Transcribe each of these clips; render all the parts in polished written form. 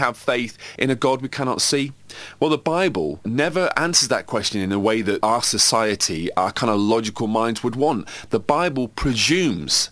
have faith in a God we cannot see? Well, the Bible never answers that question in a way that our society, our kind of logical minds would want. The Bible presumes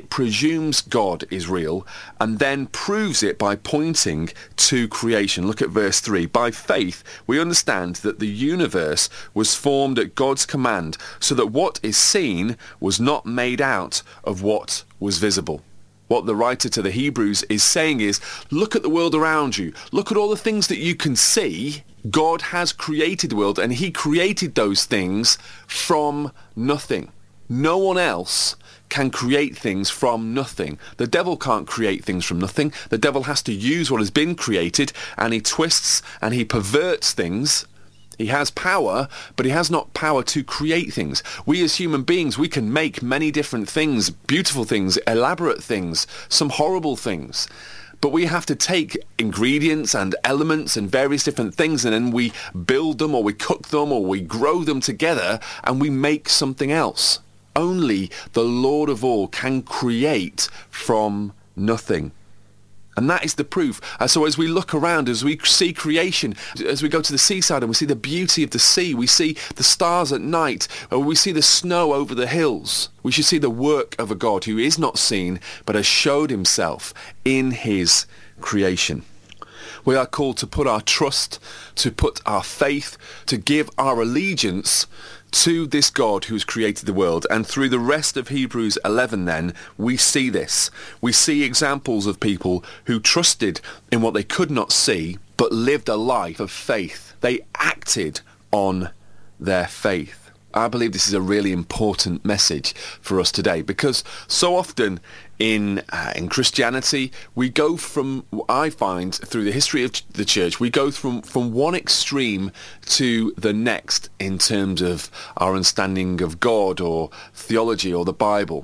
God is real and then proves it by pointing to creation. Look at verse 3. By faith, we understand that the universe was formed at God's command, so that what is seen was not made out of what was visible. What the writer to the Hebrews is saying is, look at the world around you. Look at all the things that you can see. God has created the world, and he created those things from nothing. No one else can create things from nothing. The devil can't create things from nothing. The devil has to use what has been created, and he twists and he perverts things. He has power, but he has not power to create things. We as human beings, we can make many different things, beautiful things, elaborate things, some horrible things. But we have to take ingredients and elements and various different things, and then we build them, or we cook them, or we grow them together, and we make something else. Only the Lord of all can create from nothing. And that is the proof. So as we look around, as we see creation, as we go to the seaside and we see the beauty of the sea, we see the stars at night, or we see the snow over the hills, we should see the work of a God who is not seen, but has showed himself in his creation. We are called to put our trust, to put our faith, to give our allegiance to this God who has created the world. And through the rest of Hebrews 11 then, we see this. We see examples of people who trusted in what they could not see, but lived a life of faith. They acted on their faith. I believe this is a really important message for us today, because so often in Christianity, we go from, I find, through the history of the church, we go from one extreme to the next in terms of our understanding of God or theology or the Bible.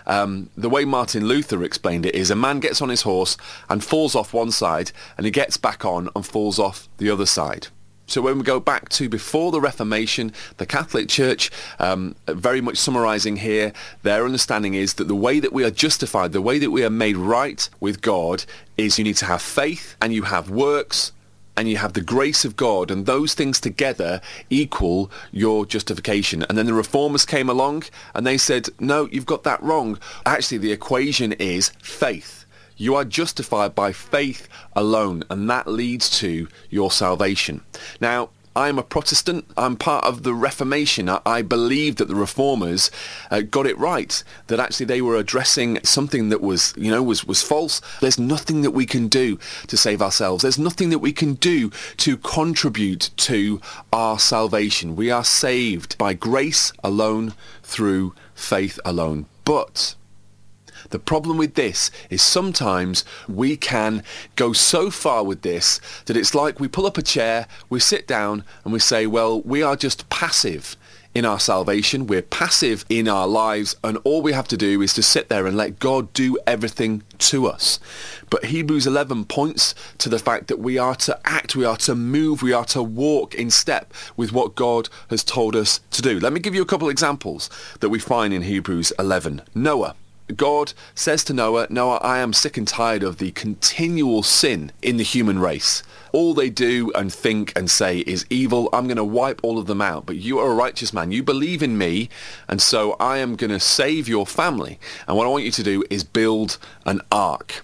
The way Martin Luther explained it is a man gets on his horse and falls off one side, and he gets back on and falls off the other side. So when we go back to before the Reformation, the Catholic Church, very much summarising here, their understanding is that the way that we are justified, the way that we are made right with God, is you need to have faith, and you have works, and you have the grace of God, and those things together equal your justification. And then the Reformers came along, and they said, no, you've got that wrong. Actually, the equation is faith. You are justified by faith alone, and that leads to your salvation. Now, I'm a Protestant. I'm part of the Reformation. I believe that the Reformers got it right, that actually they were addressing something that was false. There's nothing that we can do to save ourselves. There's nothing that we can do to contribute to our salvation. We are saved by grace alone, through faith alone. But the problem with this is sometimes we can go so far with this that it's like we pull up a chair, we sit down and we say, well, we are just passive in our salvation. We're passive in our lives, and all we have to do is to sit there and let God do everything to us. But Hebrews 11 points to the fact that we are to act, we are to move, we are to walk in step with what God has told us to do. Let me give you a couple examples that we find in Hebrews 11. Noah. God says to Noah, Noah, I am sick and tired of the continual sin in the human race. All they do and think and say is evil. I'm going to wipe all of them out. But you are a righteous man. You believe in me. And so I am going to save your family. And what I want you to do is build an ark.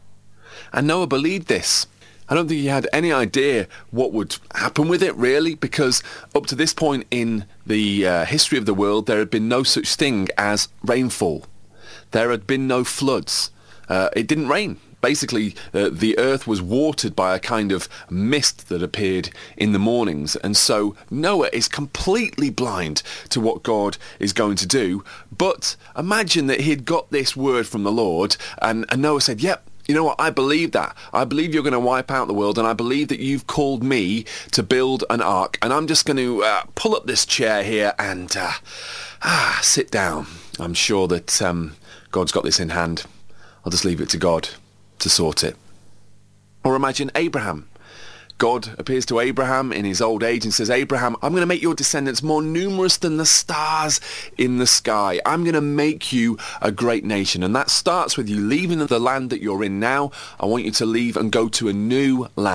And Noah believed this. I don't think he had any idea what would happen with it, really, because up to this point in the history of the world, there had been no such thing as rainfall. There had been no floods. It didn't rain. Basically, the earth was watered by a kind of mist that appeared in the mornings. And so Noah is completely blind to what God is going to do. But imagine that he'd got this word from the Lord, and Noah said, yep, you know what, I believe that. I believe you're going to wipe out the world, and I believe that you've called me to build an ark. And I'm just going to pull up this chair here and sit down. I'm sure that God's got this in hand. I'll just leave it to God to sort it. Or imagine Abraham. God appears to Abraham in his old age and says, Abraham, I'm going to make your descendants more numerous than the stars in the sky. I'm going to make you a great nation. And that starts with you leaving the land that you're in now. I want you to leave and go to a new land.